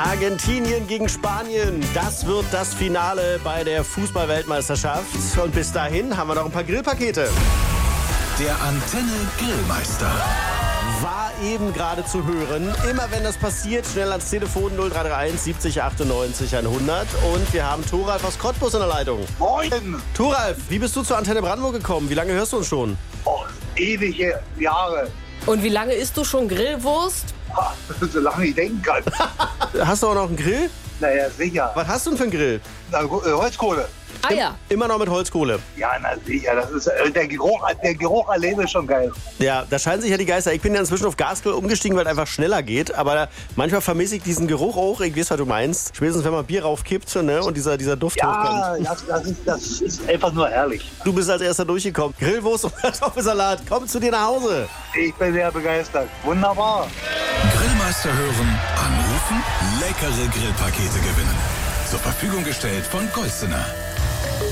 Argentinien gegen Spanien. Das wird das Finale bei der Fußball-Weltmeisterschaft. Und bis dahin haben wir noch ein paar Grillpakete. Der Antenne Grillmeister. War eben gerade zu hören. Immer wenn das passiert, schnell ans Telefon 0331 70 98 100. Und wir haben Thoralf aus Cottbus in der Leitung. Moin! Thoralf, wie bist du zur Antenne Brandenburg gekommen? Wie lange hörst du uns schon? Oh, ewige Jahre. Und wie lange isst du schon Grillwurst? Ha, solange ich denken kann. Hast du auch noch einen Grill? Naja, sicher. Was hast du denn für einen Grill? Na, Holzkohle. Ah ja. Immer noch mit Holzkohle. Ja, na sicher. Das ist, der Geruch alleine ist schon geil. Ja, da scheinen sich ja die Geister. Ich bin ja inzwischen auf Gasgrill umgestiegen, weil es einfach schneller geht. Aber manchmal vermisse ich diesen Geruch auch. Ich weiß, was du meinst. Spätestens, wenn man Bier raufkippt, ne, und dieser Duft hochkommt. Ja, das ist einfach nur herrlich. Du bist als erster durchgekommen. Grillwurst und Kartoffelsalat. Komm zu dir nach Hause. Ich bin sehr begeistert. Wunderbar. Grillmeister hören, anrufen, leckere Grillpakete gewinnen. Zur Verfügung gestellt von Golstener.